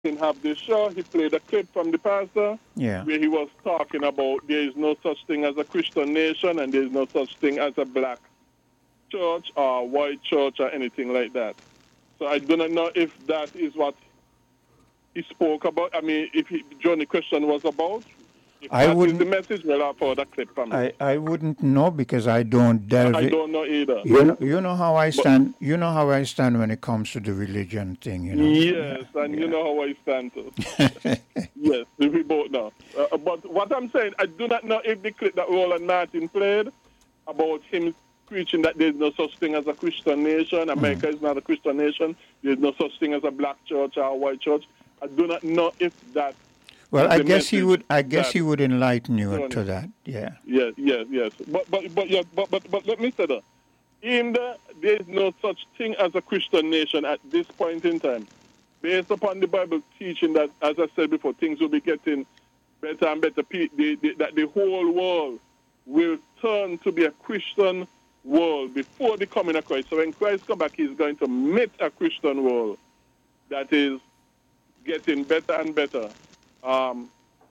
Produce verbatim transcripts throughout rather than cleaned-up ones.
didn't have this show, he played a clip from the pastor Yeah. where he was talking about there is no such thing as a Christian nation and there is no such thing as a black church or white church or anything like that. So I do not know if that is what he spoke about. I mean, if he, Johnny question was about. If I that is wouldn't. the message, well, I'll forward a clip from I, it. I wouldn't know because I don't delve. I it. don't know either. You know, you know how I But- stand. You know how I stand when it comes to the religion thing. You know. Yes, Yeah, and yeah. you know how I stand too. Yes, we both know. Uh, but what I'm saying, I do not know if the clip that Roland Martin played about him preaching that there's no such thing as a Christian nation, America is not a Christian nation, there's no such thing as a black church or a white church. I do not know if that. Well, is I the guess he message would. I guess that- he would enlighten you Johnny. to that. Yeah. Yes, yes, yes. But but but yeah, but but but let me say that in the there's no such thing as a Christian nation at this point in time. Based upon the Bible teaching that, as I said before, things will be getting better and better. Pe- the, the, that the whole world will turn to be a Christian world before the coming of Christ. So when Christ comes back, he's going to meet a Christian world that is getting better and better. Um,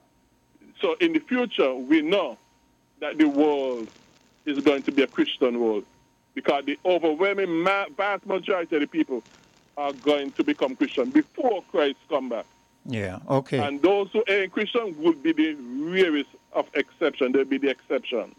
so in the future, we know that the world is going to be a Christian world because the overwhelming ma- vast majority of the people are going to become Christian before Christ come back. Yeah. Okay. And those who ain't Christian would be the rarest of exception. They'll be the exception.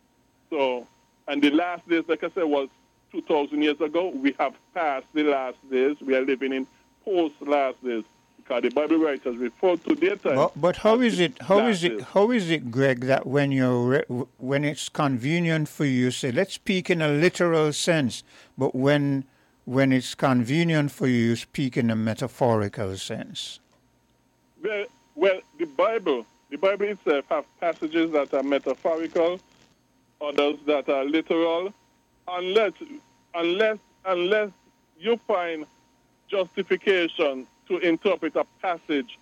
So, and the last days, like I said, was two thousand years ago. We have passed the last days. We are living in post-last days. Because the Bible writers refer to their time. But, but how as is the it? How last is it? days. How is it, Greg? That when you're re- when it's convenient for you, say let's speak in a literal sense, but when when it's convenient for you, you speak in a metaphorical sense. Well, well, the Bible, the Bible itself have passages that are metaphorical, others that are literal, unless, unless, unless you find justification to interpret a passage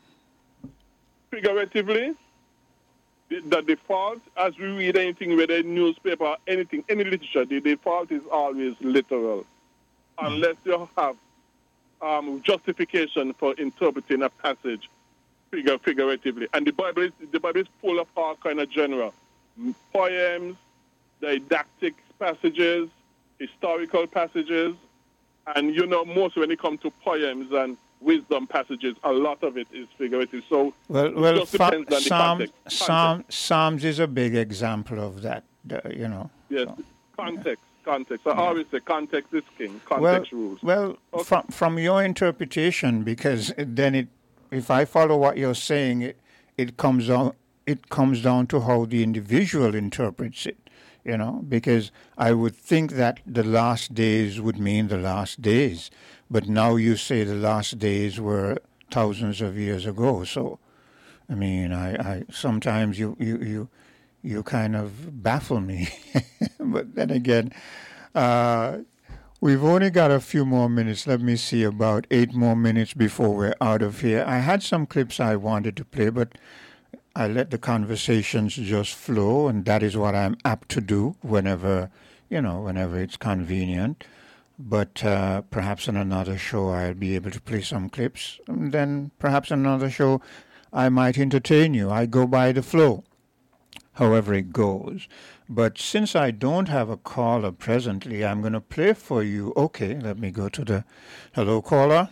figuratively. The, the default, as we read anything, whether in newspaper or anything, any literature, the default is always literal, unless you have um, justification for interpreting a passage figure, figuratively. And the Bible is the Bible is full of all kind of genre, poems, didactic passages, historical passages, and you know most when it comes to poems and wisdom passages, a lot of it is figurative. So Well, it well, just fa- depends on the Psalm, context. Psalm, Context. Psalms is a big example of that. the- you know. Yes, So, context, context. I always say context is king. well, Context rules. well, Okay. from from your interpretation, because then it, if I follow what you're saying, it it comes down it comes down to how the individual interprets it. You know, because I would think that the last days would mean the last days, but now you say the last days were thousands of years ago. So, I mean, I, I sometimes you you you you kind of baffle me, but then again, uh, we've only got a few more minutes. Let me see, about eight more minutes before we're out of here. I had some clips I wanted to play, but I let the conversations just flow, and that is what I'm apt to do whenever, you know, whenever it's convenient. But uh, perhaps in another show I'll be able to play some clips. And then perhaps in another show I might entertain you. I go by the flow, however it goes. But since I don't have a caller presently, I'm going to play for you. Okay, let me go to the... Hello, caller?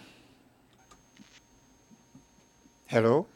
Hello?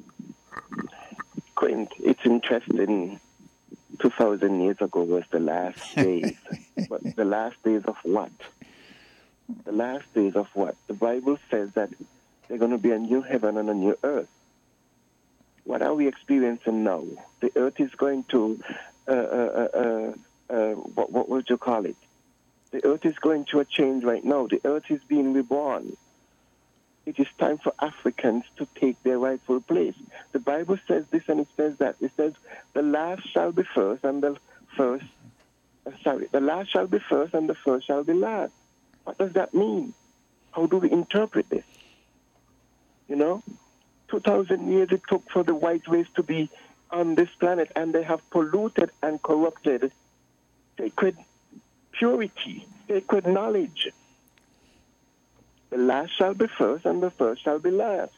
Quint, it's interesting. two thousand years ago was the last days. But the last days of what? The last days of what? The Bible says that there's going to be a new heaven and a new earth. What are we experiencing now? The earth is going to, uh, uh, uh, uh, uh, what, what would you call it? The earth is going through a change right now. The earth is being reborn. It is time for Africans to take their rightful place. The Bible says this and it says that. It says, the last shall be first and the first, uh, sorry, the last shall be first and the first shall be last. What does that mean? How do we interpret this? You know, two thousand years it took for the white race to be on this planet, and they have polluted and corrupted sacred purity, sacred knowledge. The last shall be first, and the first shall be last.